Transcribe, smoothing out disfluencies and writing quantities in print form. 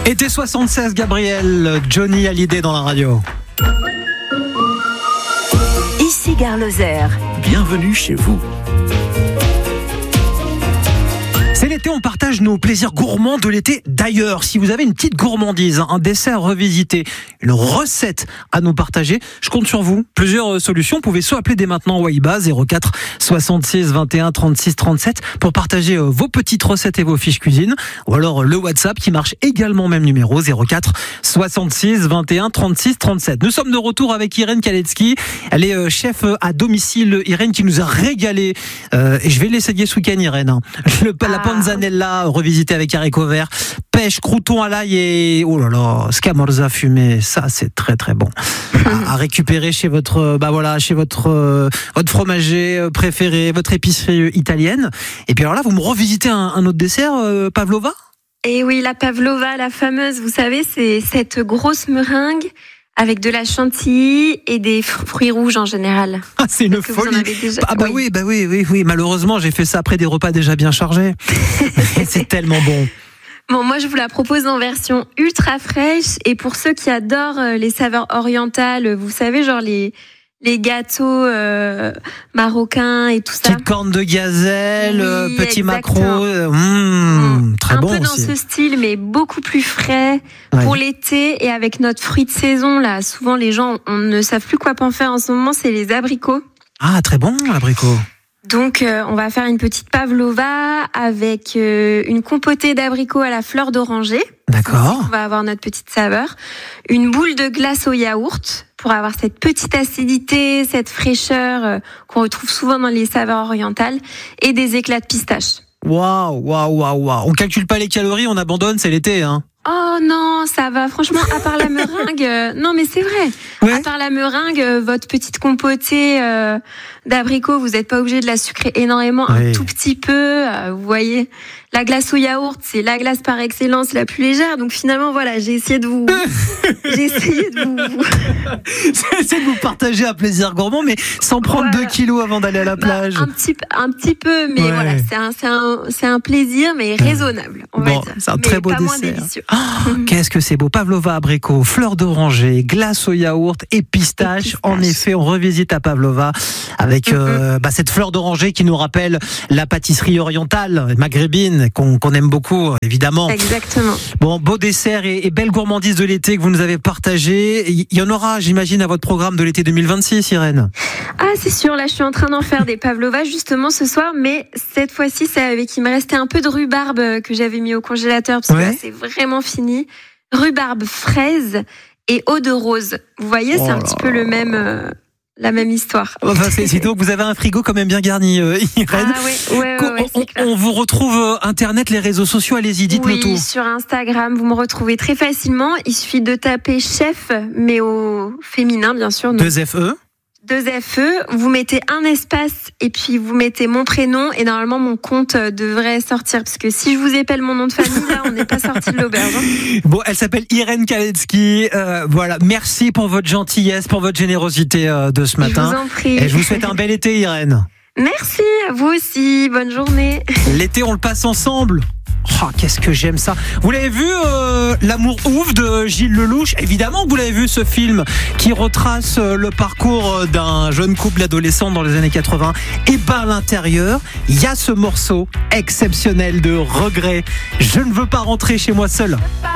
Été 76, Gabriel, Johnny Hallyday dans la radio. Ici Gare Lozère. Bienvenue chez vous. C'est l'été, on partage nos plaisirs gourmands de l'été. D'ailleurs, si vous avez une petite gourmandise, un dessert revisité, une recette à nous partager, je compte sur vous. Plusieurs solutions. Vous pouvez soit appeler dès maintenant Waiba 04 66 21 36 37 pour partager vos petites recettes et vos fiches cuisine. Ou alors le WhatsApp qui marche également, même numéro 04 66 21 36 37. Nous sommes de retour avec Irène Kalecki. Elle est chef à domicile. Irène qui nous a régalé. Et je vais l'essayer ce week-end, Irène. La panzanella revisité avec haricots verts, pêche, croûtons à l'ail et oh là là, scamorza fumé, ça c'est très très bon. À récupérer chez votre votre fromager préféré, votre épicerie italienne. Et puis alors là, vous me revisitez un autre dessert, pavlova. Et oui, la pavlova, la fameuse, vous savez, c'est cette grosse meringue avec de la chantilly et des fruits rouges en général. Ah, c'est une folie. Oui. Malheureusement, j'ai fait ça après des repas déjà bien chargés. C'est tellement bon. Bon, moi, je vous la propose en version ultra fraîche. Et pour ceux qui adorent les saveurs orientales, vous savez, genre les gâteaux marocains et tout ça. Petite corne de gazelle, oui, petit maquereau. Très un bon peu dans aussi. ce style, mais beaucoup plus frais pour l'été. Et avec notre fruit de saison, là, souvent les gens on ne savent plus quoi en faire en ce moment, c'est les abricots. Ah, très bon, l'abricot. Donc, on va faire une petite pavlova avec une compotée d'abricots à la fleur d'oranger. D'accord. On va avoir notre petite saveur. Une boule de glace au yaourt pour avoir cette petite acidité, cette fraîcheur qu'on retrouve souvent dans les saveurs orientales. Et des éclats de pistache. Waouh. On calcule pas les calories, on abandonne, c'est l'été, hein. Oh non, ça va. Franchement, à part la meringue, non mais c'est vrai. Ouais. À part la meringue, votre petite compotée d'abricots, vous n'êtes pas obligé de la sucrer énormément, un tout petit peu. Vous voyez, la glace au yaourt, c'est la glace par excellence la plus légère. Donc finalement, voilà, j'ai essayé de vous partager un plaisir gourmand, mais sans prendre 2 kilos avant d'aller à la plage. Un petit peu, mais voilà, c'est un plaisir, mais raisonnable, on va dire. C'est un très beau pas moins dessert. délicieux. Qu'est-ce que c'est beau. Pavlova, abricot, fleur d'oranger, glace au yaourt et pistache. En effet, on revisite à pavlova avec cette fleur d'oranger qui nous rappelle la pâtisserie orientale, maghrébine, qu'on aime beaucoup, évidemment. Exactement. Bon, beau dessert et belle gourmandise de l'été que vous nous avez partagé. Il y en aura, j'imagine, à votre programme de l'été 2026, Irène. Ah, c'est sûr. Là, je suis en train d'en faire des pavlovas justement ce soir, mais cette fois-ci, c'est avec, il me restait un peu de rhubarbe que j'avais mis au congélateur parce que là, c'est vraiment fini. Rhubarbe, fraise et eau de rose. Vous voyez, c'est un petit peu le même, la même histoire. Enfin, c'est donc vous avez un frigo quand même bien garni, Irène. Ah oui, c'est clair. On vous retrouve Internet, les réseaux sociaux, allez-y, dites-nous tout. Oui, sur Instagram, vous me retrouvez très facilement. Il suffit de taper chef, mais au féminin, bien sûr. 2FE. 2FE, vous mettez un espace et puis vous mettez mon prénom et normalement mon compte devrait sortir parce que si je vous épelle mon nom de famille, là, on n'est pas sorti de l'auberge. Bon, elle s'appelle Irène Kalecki. Voilà, merci pour votre gentillesse, pour votre générosité de ce matin. Je vous en prie. Et je vous souhaite un bel été, Irène. Merci, à vous aussi. Bonne journée. L'été, on le passe ensemble. Oh, qu'est-ce que j'aime ça. Vous l'avez vu, L'amour ouf de Gilles Lelouch? Évidemment que vous l'avez vu, ce film qui retrace le parcours d'un jeune couple d'adolescents dans les années 80. Et à l'intérieur, il y a ce morceau exceptionnel de Regret. Je ne veux pas rentrer chez moi seul.